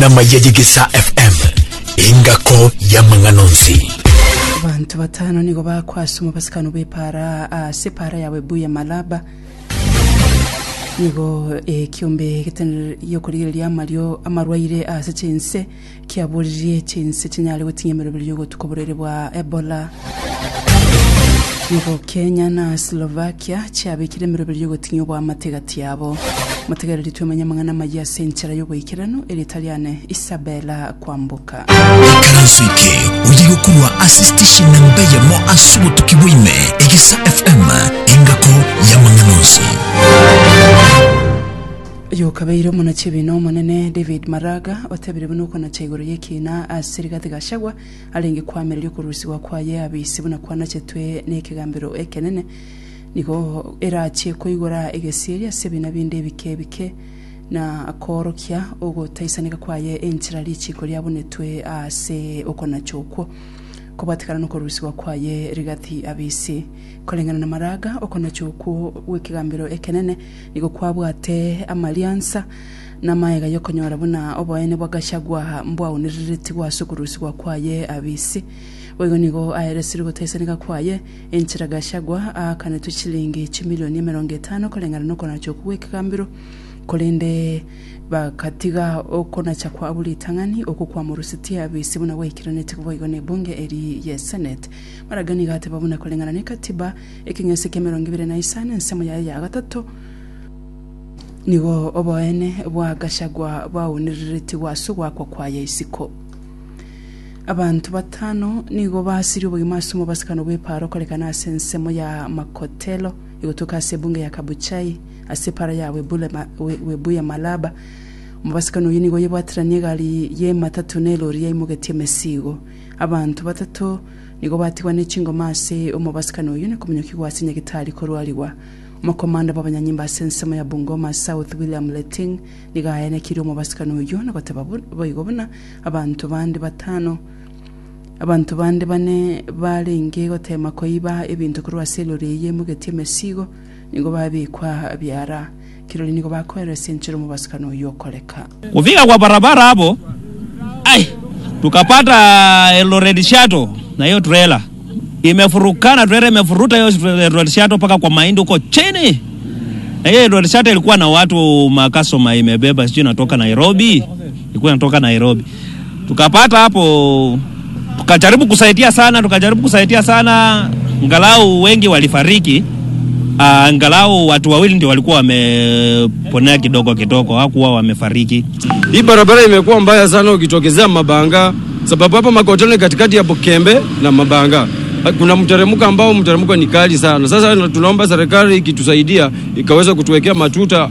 na mayagigisa FM ingako ya manganonzi. Abantu batano nigo bakwasuma basikano bepara separa yawe buye malaba nigo kiumbe kitene yokorire ya Mario amarwaire asechense kiaborije chense chinyale gotinyemero byo tukoborere bwa Ebola. Nigo Kenya na Slovakia cyabikire mero byo gotinyo bwa mategati yabo mategari litwemanya mangana majya senchera yo bwikirano Italiane Isabella kwambuka Karansuike ugiye kunwa assistation nambaye mo asubo tukibwime Igisa FM ingako ya manganuzi yo kabeiro muna chebino manene David Maraga otabire bunuko na chegoro yekina asirigate gashagwa alenge kwamera yo kurusiwa kwaye abisibuna kwana chetwe nekigambiro ekenene niko erache koigora egeseria sebina binde bike na akorokya ogo taisanika kwaye enchirali chiko lyabonetwe ase okona choko kubatikana no kurusiwa kwaye rigati abisi kolengana na Maraga okona choko wekigambiro ekenene niko kwabwate amaliansa na maega yokonyora buna oboene bwagashagwa mbwa uniririti gwasukurusiwa kwaye abisi wego nigo ayeresiri gutaisanika kwaye enchiragashagwa akane tuchilingi 1,50,000 kolengana no kona choko wekigambiro kolende bakatiga okona chakwa abuli tangani okukwa mu rusiti abisi buna wekiranete kuvoigo ne bunge eri ye Senate maragani gate babuna kolengana ne katiba ekinyese kemerongo 29 nsemo ya gatatu nigo oboene bwa gashagwa bawuniririti wasugwa kwa yesiko abantu batano nigo basiri ubugimasumo basikano bweparo kolekana sensemo ya Makotelo igotoka sebunge ya Kabuchai asepara yawe buya malaba mubasikano yinigo yebwatiranye gali ye matatu nelori yimugetiye mesigo abantu batatu nigo batigwa n'ichingo mase umubasikano yune kumunyoki gwasinya gitari korwaliwa makomanda babanyanyimba sensemo ya Bungoma South William Letting niga yana kiri umubasikano yune batebabona abantu bandi batano abantu bande bane balenge gotema koiba ebintu kurwa selori ye mugetiye mesigo nigo babikwa byara kiroli nigo bakwera senchero mubasikano yokoleka kufika kwa barabara hapo tukapata Eldoret Shuttle na hiyo trailer imefurukana trailer imefuruta hiyo Eldoret Shuttle paka kwa mahindi uko chini na hiyo Eldoret Shuttle ilikuwa na watu makasoma imebeba sio natoka Nairobi ilikuwa inatoka Nairobi tukapata hapo tukajaribu kusaidia sana ngalau wengi walifariki angalau watu wawili ndio walikuwa wameponea kidogo hakuwa wamefariki. Hii barabara imekuwa mbaya sana ukitokezea Mabanga sababu hapa Makotelo katikati ya Bokembe na Mabanga kuna mteremko ni kali sana. Sasa tunaomba serikali ikitusaidia ikaweza kutuwekea matuta.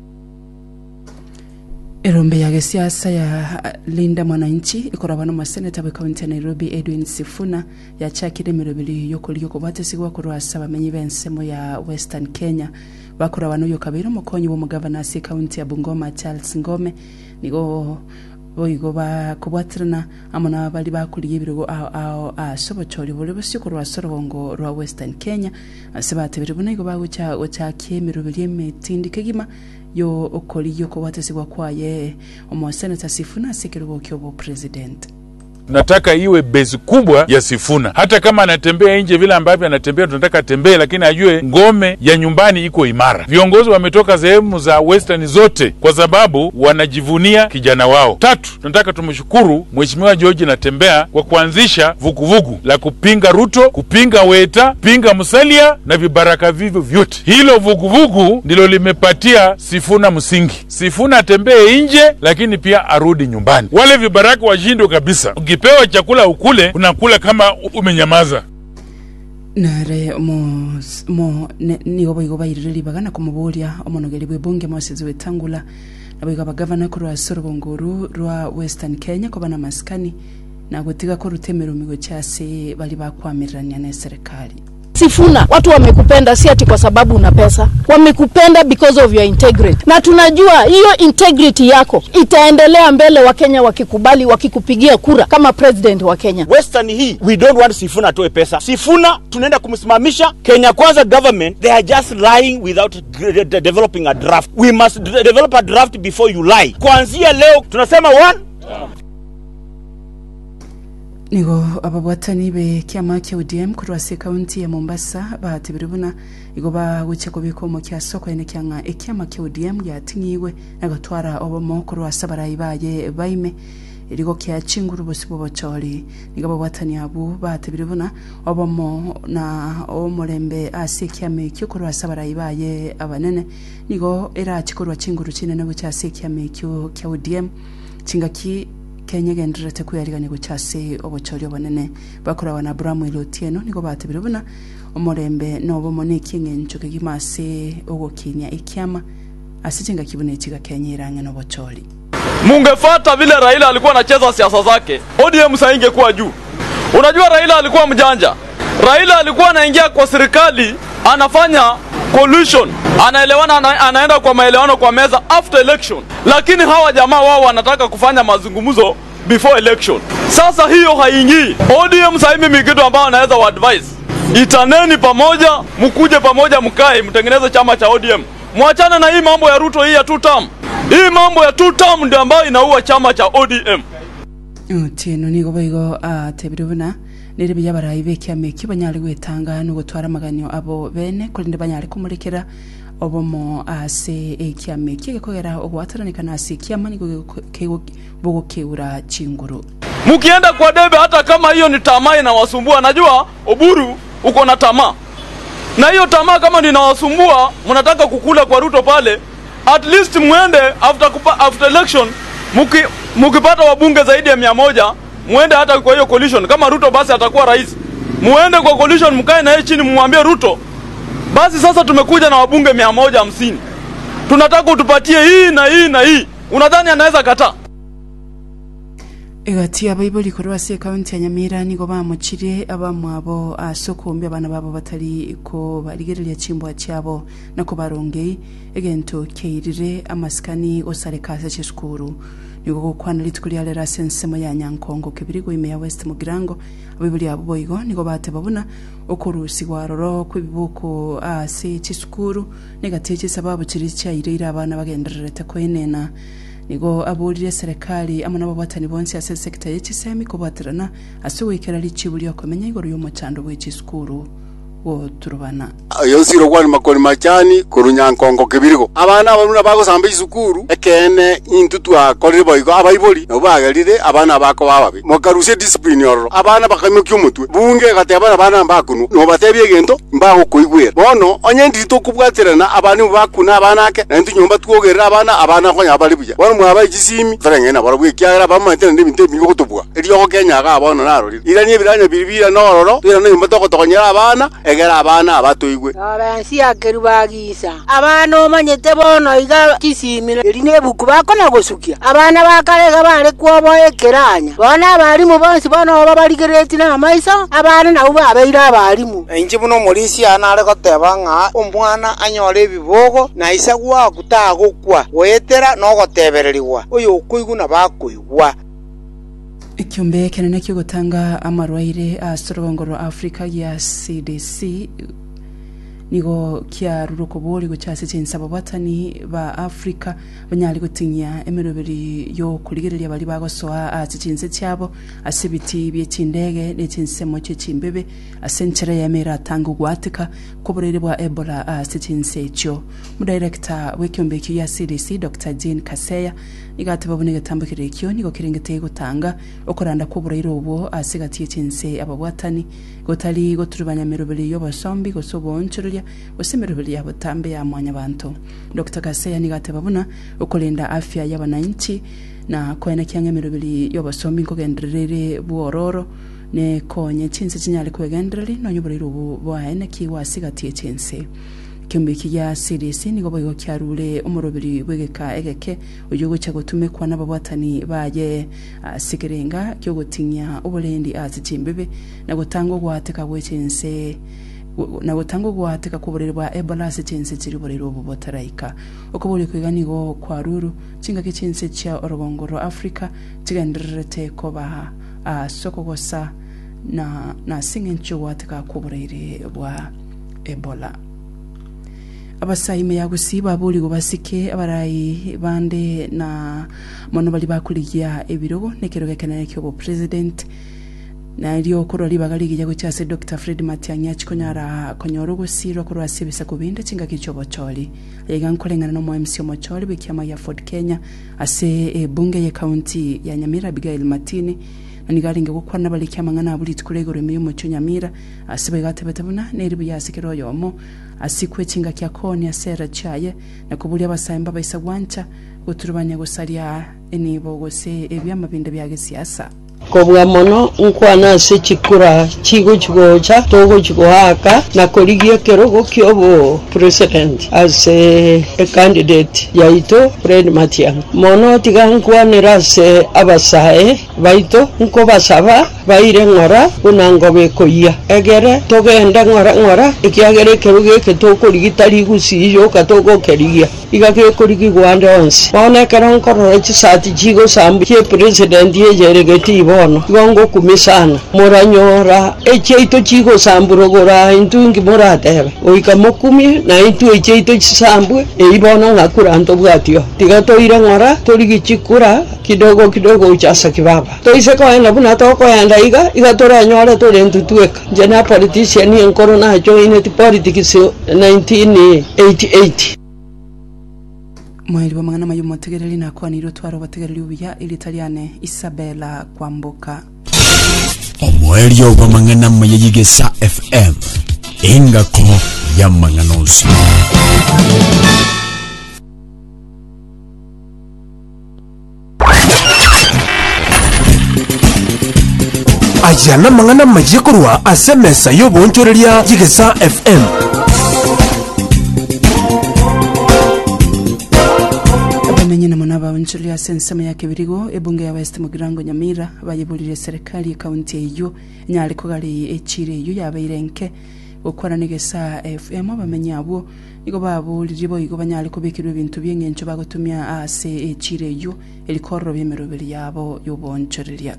Erombe ya siasa ya Linda Mwananchi ikorabano maseneta wa kaunti ya Nairobi Edwin Sifuna ya chakire mirobili yoko batesigwa kurwasa bamenyi bensemo ya Western Kenya bakorabano yo kabiro mukonyi wo mugavana si kaunti ya Bungoma Charles Ngome nigo boigo ba kubwatrana amana bali bakuriye birogo sobochori bole basikurwa sorongo rwa Western Kenya asibate biribona igo bagucha ochakiemiro biryemeti kegima yo okoli yoko watesigwa kwaye omoseneta Sifuna sikirugo kyobo president. Nataka iwe base kubwa ya Sifuna. Hata kama anatembea nje vile ambavyo anatembea tunataka atembee lakini ajue ngome ya nyumbani iko imara. Viongozi wametoka sehemu za Western zote kwa sababu wanajivunia kijana wao. Tatu, tunataka tumshukuru Mheshimiwa George Natembeya kwa kuanzisha vuguvugu la kupinga Ruto, kupinga Weta, kupinga Musalia na vibaraka vivyo vyote. Hilo vuguvugu ndilo limepatia Sifuna msingi. Sifuna atembee nje lakini pia arudi nyumbani. Wale vibaraka washindwe kabisa. Ukipewa chakula ukule unakula kama umenyamaza. Nare nigo bayiriri bagana kumuburia omonogeri bwebunge Moses Wetangula nabiga bagavana kurwa Soronguru rwa Western Kenya kobana maskani na gutiga ko rutemero migo cyase bali bakwamiranya na serikali. Sifuna, watu wamekupenda si ati kwa sababu una pesa. Wamekupenda because of your integrity. Na tunajua hiyo integrity yako itaendelea mbele wa Kenya wakikubali wakikupigia kura kama president wa Kenya. Western hii, we don't want Sifuna atoe pesa. Sifuna tunaenda kumsimamisha. Kenya Kwanza government, they are just lying without developing a draft. We must develop a draft before you lie. Kuanzia leo tunasema 1 nigo ababwatani be kiama kya ODM kurwase kaunti ya Mombasa batibiribuna igo baguche kubiko mu kya soko ene kyanga ekiama kya ODM yatinyiwe nagatwara obomo kurwasa barayibaye baime irigo kya chinguru bosibo bocholi nigo ababwatani abu batibiribuna obomo na omulembe ase kiama kyo kurwasa barayibaye abanene nigo era chikurwa chinguru kinene bucha ase kiama kyo kya ODM chingaki Kenya genderete kuyariganya guchase obochori obonene bakora wana Bramwell Otieno niko batebiribuna omorembe nobo moniki ngenchuke gimase ogokinya ikiama asichinga kibune chiga Kenya iranga no bochori. Mungefuata vile Raila alikuwa anacheza siasa zake, ODM sasa ingekuwa juu. Unajua Raila alikuwa mjanja. Raila alikuwa anaingia kwa serikali, anafanya collusion, anaelewana, anaenda kwa maelewano kwa meza after election. Lakini hawa jamaa wao wanataka kufanya mazungumzo before election. Sasa hiyo haingii. ODM sasa mimi kitu ambao anaweza wa advise, itaneni pamoja, mkuje pamoja, mkae mtengeneze chama cha ODM. Muachane na hii mambo ya Ruto hii ya 2 term. Hii mambo ya 2 term ndio ambayo inaua chama cha ODM. Tino nigo baigo tebiribuna nire byabarayi bekiame kibanyali gwetanga no gutwara maganyo abo bene kulinde banyali kumurekera obomo ase ekiame kigekogera ogwataranika nase kiama nigo bogo keura chinguru. Mukienda kwa debe hata kama hiyo ni tamaa inawasumbua, najua Oburu uko na tamaa. Na hiyo tamaa kama inawasumbua, mnataka kukula kwa Ruto pale, at least muende after election mukipata wabunge zaidi ya 100, muende hata kwa hiyo coalition. Kama Ruto basi atakuwa rais, muende kwa coalition, mkae na yeye chini, muambie Ruto basi sasa tumekuja na wabunge 150, tunataka utupatie hii na hii na hii. Unadhani anaweza kataa? Egatia Bible kurwase kaunti ya Nyamira nigo bamuchire abamwabo asokombe abana babo batari ko barigerelia chimbwa cyabo nako barongei egento keirire amaskani osare kase cheskuru nigo kwana litukulia lera sensemo ya Nyankongo kibirigo ime ya West Mugirango abibuli abo boigo nigo bate babuna okurusi gwaroro kwibuko ase cheskuru negateche sababu chiri chaire abana bagendererete ko enena nigo aburire serikali amana babatani bonse ase sector y'ikisemi kubatirana asuwekera lichibuli okomenya igoro y'umucando w'ikisukuru wo turubana yonsiro kwani makoni machani kurunyankongo kibirigo abana abana bagosamba isukuru ekene intutu akorire boigo abaiboli no bagerire abana bako bababe mokaruse discipline yoro abana bakamukyo mutwe bunge gate abana bakunu no batebye gento mbaho kuigwera bono onye ndito kubwatirana abani bakuna abanake nantu nyumba twogerera abana konya bali buya bono mwaba ikisimi farengena barabwe kyara bamantene ndimite bigo tubwa eriyo Kenya ga bono narori iranye biranya biribira nororo twira no nyumba tokotokonyera abana egera abana abatoigwe abansi akerubagisa abana omanyete bono iga kisimiro erine buku bakona gosukia abana bakarega bare kwobo ekeranya bona abarimu bonsi bono babarigereti na maiso abana na uba abeira abarimu enje buno molisi anare goteba nga omwana anyore bibogo na isa gwa kutagukwa wetera no gotebererwa uyu kuiguna bakuigwa Ikiombe kenene kyo gutanga amarwaire asorongoro Africa ya CDC nigo kia ruruko boli guchase chinsaba batani ba Africa banyali gutinya emeroberi yo kuligerelia bali bagosoa achinse cyabo asibiti by'ekindege n'ekinsemo cy'imbebe asenchera yamera tango gwatika kuburere bwa Ebola achinse cyo mu director w'ikiombe ya CDC Dr. Jean Kaseya igate babonega tambukire cyo nigo kirengete gutanga okoranda kuburere ubo asigatiye cinse ababwatani gotali goturubanya meroberi yo basombi gosobonchurya osemeroberi ya butambe ya mwanya bantu Dr. Kaseya nigate babona okolinda afya y'abananchi na kwena kyange meroberi yo basombi kogenderere buororo ne konye cinse cinyale kwegenderere no nyuburero ubu bwaene kiwa asigatiye cinse Kimbiki ya CDC nigo boyo kyarule umurobiri bwegeka egeke ujugo cyagutume kwa nababwatani baye sikirenga cyo gutinya ubulendi azichimbebe na gutanga gwateka gwecense na gutanga gwateka kuburere bwa Ebola secense kiri burero ubotaraika okobole kwiganigo kwa ruru cinga kicense cya orogongoro Africa kigenderete ko ba soko gosa na singencho gwateka kuburere bwa Ebola abasaime ya gusiba buli gubasike abarai bande na mono bali bakuligia ebirogo nekiroge kenene kyo president na ilio kuroli bagaligia guchase Dr. Fred Matiang'i chikonyara konyoro gusiro kurwa sibisa kubinde chinga kichobo choli yega nkolengana no MC Mocholi bikiama ya Ford Kenya ase bunge ya county ya Nyamira Abigail Matini nigaringe gukwana bali kyamangana buli tukulegoro miyo cyo Nyamira asibe gatebetebuna neribu yasikiro yomo asikwe chinga kya koni asera chaye na kubuli abasaimba baisagwancha guturubanya gusalia enibo gose ebyama binde bya gisiasa kobwa mono nkwana se chikura chigo chigocha togo chigohaka na koligia kerogo kyobo president as a candidate yaito Fred Matiang'i mono tigankwanira se abasae baito nko basaba baire ngora unangobe koya egere togenda ngora ikiagere keroge ketokoligitali gusiyo katoko kerigia igake koligi gwande onse bona karonkoro chisati chigo sambu che president yejeregeti bono gongo kumisana moranyora echeito chigo samburogora intungi moratebe oikamokumi na itu echeito chisambu eibono ngakuranto bwatio tigatoira ngora toligichikura kidogo uchasa kibaba toise ko ena buna toko yanda igatora nyora tolentu tueka jena politician ni corona join the politics 1988 Mweli wa mangana mayu motegereli na kwa niro tuwaro wategereli ubiya ilitaliane Isabella Kwamboka Mweli wa mangana mayigesa FM Ingako ya manganozi Ajana mangana majikurwa asemesa yobo nchorelia Jigesa FM Bamenyina monaba wanchulia sensema ya kibirigo ebunge ya West Mugirango Nyamira bayibulire serikali ya kaunti eyo nyali kogali echire eyo yabairenke okwana Nigesa FM bamenya abo iko babuliribo iko banyali kubikirwa ibintu byengencho bagotumya ase echire eyo elikorro byemerobeli yabo yobonchorelia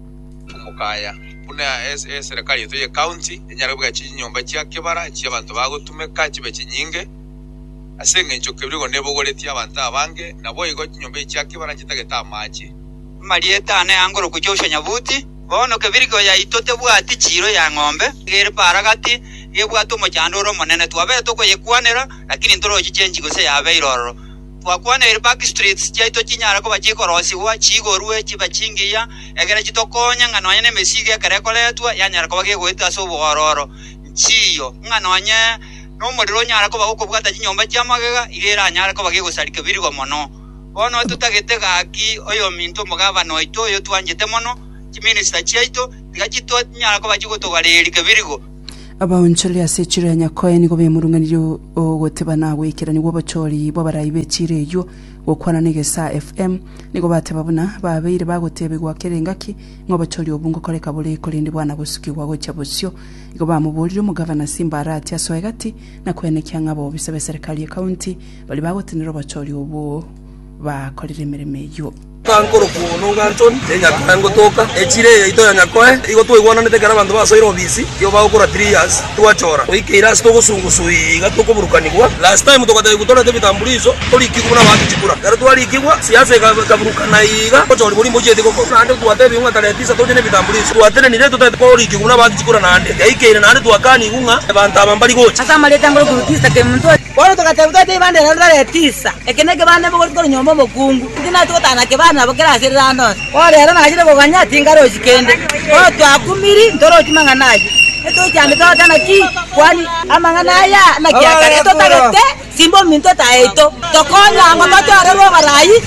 umukaya una serikali yetu ya county nyarabwa chinyomba cya kibara cy'abantu bagotumeka kibe kinyinge asenge ncho kebirigo nebo goleti abantu abange nabo igo nyombe cyake barangitageta amaji marieta ane angoro kucyosha nyabuti bono kebirigo ya itote bwati chiro ya ngombe gere paragati yebwato mo cyandoro monene twabe toko yekwanera lakini ndoro gichenji gose yabe iroro twakwanera back streets cyaito kinyara ko bakikorosi wa chigorwe kibacingiya egere kitokonya nganonya ne mesige kare koletwa yanyara ko bagegweta so bororo chiyo nganonya no modero nyara ko bagoko bwata kinyomba cyamagega igera nyara ko bagegosarika birigo mono bono tutagete gaki oyo minto mugaba no ito yo twanjete mono kiminista cyaito digakito nyara ko bakigotogareri kabirigo abawuncholi asechire nyakoye niko bemurunganiro ogotebana wekera nigo bacholi bo barayi becire yo gokwana Nigesa FM niko batebabuna babeire bagotebe gwakerengaki ngo bacholi obungo kole kabule kolindi bwana busuki wago cyabusyo niko bamubulira mu governor Simba Arati asoegati na kwene kyanga bo bisebe serikali ya county bali bagotenero bacholi obo bakolire mireme yo kankoro kuno nganton enya kango toka echire ito ya nyakoe igo tu igwana nete kana bantu basoiro bisi yo bagukora 3 years tuachora oikira stoko sungusui gatoko burukanigwa last time tokata gutora de bitambulizo tori kiguna bantu chikura kare twali kigwa siasa kaburukana iga kochori buri moje de koko nande tuate binga tale tisa toje ne bitambulizo tuate ni leto tori kiguna bantu chikura nande yaikira nande tuakani gunga bantu abambali gocha sasa maleta ngoro kurutisa ke muntu wano tokata de bande la tisa ekenege bande bogoro nyombo mokungu ndina tokata ke bana bakira sirando ore era najire boganya tingaro jikende o twakumiri ndoro timanganaje eto cyane totana ki kwani amanganaya na kyakare to tagete simbo minto taito tokola ngoto arero barayi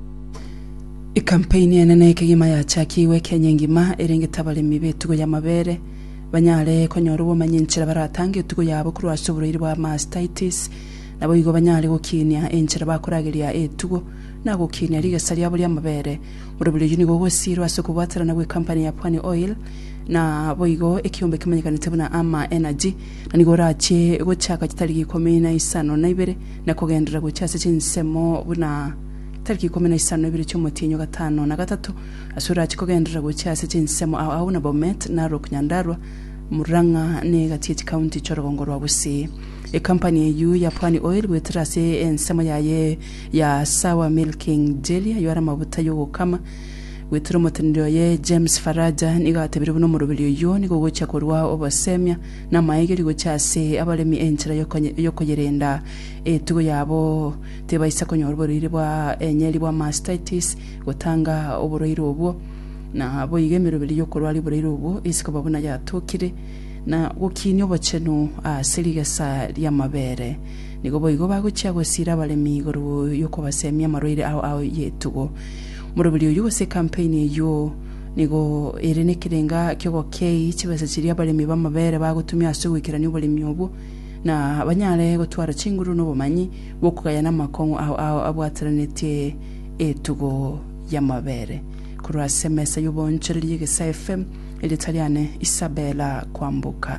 ikampeni enene kigima ya chakiwe kenyengima erengetabale mibetugo ya mabere banyale konyoro bomanyinchira baratange tugo yabo kurwasuburo rwa mastitis nabo yigo banyale gokinia enchira bakuragiria etugo nago kinia Nigesa lyabo lyamabere urubulije nigo gosiro asokubwatara nawe company ya Pwani Oil na boigo ekiombe kimanyikanite buna Ama Energy na nigo rache gochaka kitari gikomeye na isano na ibere na kogendera gochase chinsemo buna tariki 12 cy'umutinyo 5 na 3 asura kikogendera gochase chinsemo aho na Bomet na Rok Nyandarwa Muranga ne Gatiti County Chorogongoro wabusi company yu ya Pwani Oil gwetera se ensema yaye ya Sawa Milking Jelly yara mabuta yo kama gwetera mutendero ye James Faraja nigatebire buno mu rubiri yo nigo gocha korwa obasemya na maigeri gocha se abalemi enchira yo koyerenda tugo yabo tebaisa konyorborire bwa enyeli bwa mastitis gutanga oboroiro obwo na bo igemero bili yo korwa liboroiro obwo isiko babona yatokire na gukini obacheno serigasa lya mabere nigo boigo bagucha gusira abalemi igoro yo kobasemya maroire ao yetugo murubiri uyu se campaign yo nigo irene kirenga kyogo kei kibasa kiri abalemi bamabere bagutumya asubikirani ubalemi obu na abanyare gutwara chinguru no bumanyi bokugaya namakongo aho abwatranete etugo yamabere kurwa SMS yubonchereye gesa FM Italiane Isabella Kwambuka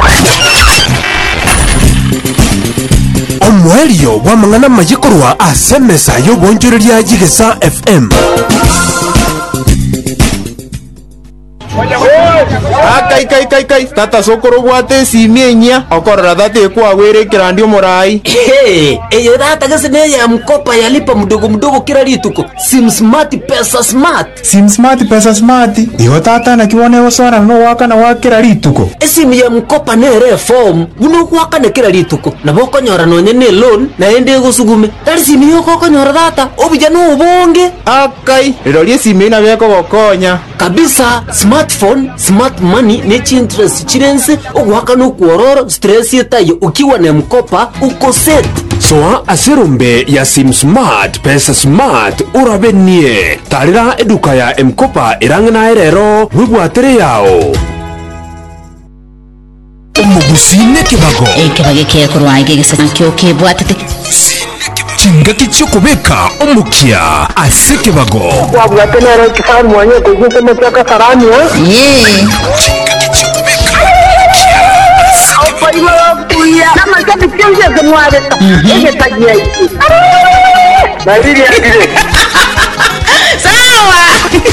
Omwelio wa mangana majikorwa asemesa yobonchereria Jigesa FM Kai tata sokoro bwate simienya okorora date kwa were kirandio morai eyo data gasene ya mkopa yalipa mdogo kila lituko sim smart pesa smart iyo tata na kione wasara no waka na wakira lituko sim ya mkopa nere form buno waka na kila lituko na boko nyora no nyene loan na ende gusugume tari sim yo koko nyora data obija no ubonge akai rero sim ina beko gokonya kabisa smartphone smart money nechi interest chirense ogwaka no kuororo stress yetayo ukiwa na mkopa uko set soa asirumbe ya sim smart pesa smart urabenie tarira eduka ya mkopa irangana erero wibwatere yao umugusine kibago kibage kiye kurwaige gisakyo kibwatete chinga kichokobeka umukia asekebago wabwatenero kifamu wanye kugute mutaka karani chinga kichokobeka kuya kama kabi kenje kumwaleta ege tagia iki na hili